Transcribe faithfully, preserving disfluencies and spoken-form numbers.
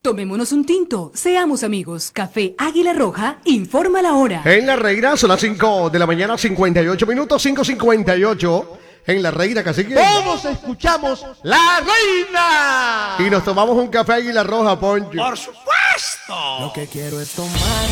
Tomémonos un tinto, seamos amigos. Café Águila Roja, informa la hora. En La Reina son las cinco de la mañana, cincuenta y ocho minutos, cinco cincuenta y ocho. En La Reina, cacique. Todos escuchamos La Reina. Y nos tomamos un café Águila Roja, Poncho. Por supuesto. Lo que quiero es tomar